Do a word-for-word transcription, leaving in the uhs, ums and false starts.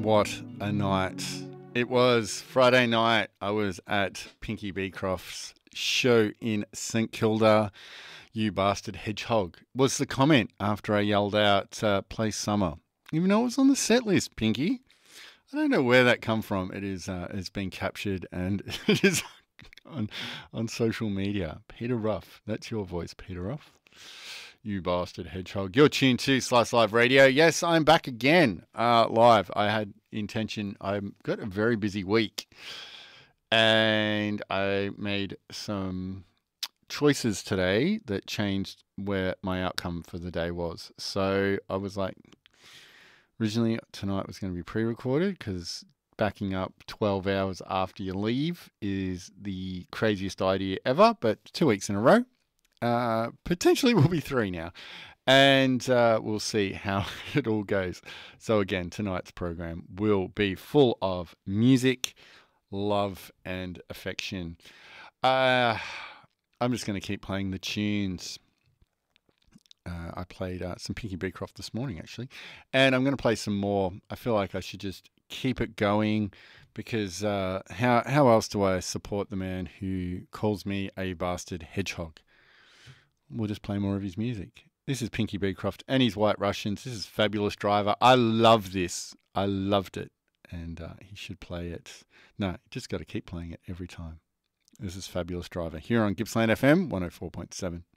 What a night. It was Friday night. I was at Pinky Beecroft's show in St Kilda. You bastard hedgehog was the comment after I yelled out, uh, play Summer. Even though it was on the set list, Pinky. I don't know where that come from. It is, uh, it's been captured and it is on, on social media. Peter Ruff. That's your voice, Peter Ruff. You bastard hedgehog. You're tuned to Slice Live Radio. Yes, I'm back again uh, live. I had intention. I've got a very busy week. And I made some choices today that changed where my outcome for the day was. So I was like, originally tonight was going to be pre-recorded because backing up twelve hours after you leave is the craziest idea ever. But two weeks in a row. Uh, potentially will be three now, and uh, we'll see how it all goes. So again, tonight's program will be full of music, love, and affection. Uh, I'm just going to keep playing the tunes. Uh, I played uh, some Pinky Beecroft this morning, actually, and I'm going to play some more. I feel like I should just keep it going because uh, how how else do I support the man who calls me a bastard hedgehog? We'll just play more of his music. This is Pinky Beecroft and his White Russians. This is Fabulous Driver. I love this. I loved it. And uh, he should play it. No, you just got to keep playing it every time. This is Fabulous Driver here on Gippsland F M one oh four point seven.